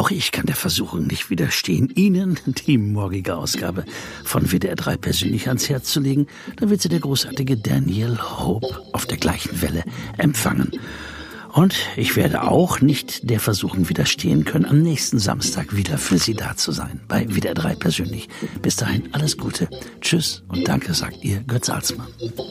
Auch ich kann der Versuchung nicht widerstehen, Ihnen die morgige Ausgabe von WDR 3 persönlich ans Herz zu legen. Dann wird sie der großartige Daniel Hope auf der gleichen Welle empfangen. Und ich werde auch nicht der Versuchung widerstehen können, am nächsten Samstag wieder für Sie da zu sein, bei WDR 3 persönlich. Bis dahin alles Gute. Tschüss und danke, sagt Ihr Götz Alsmann.